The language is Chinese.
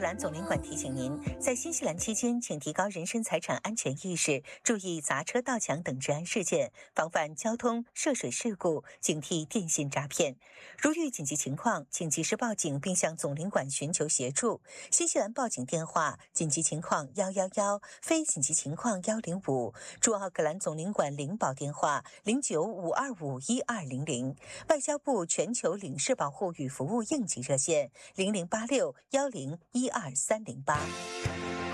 兰总领馆提醒您，在新西兰期间，请提高人身财产安全意识，注意砸车、盗抢等治安事件，防范交通涉水事故，警惕电信诈骗。如遇紧急情况，请及时报警，并向总领馆寻求协助。新西兰报警电话：紧急情况111，非紧急情况105。驻奥克兰总领馆领保电话0952512200。外交部全球领事保护与服务应急热线008610123008。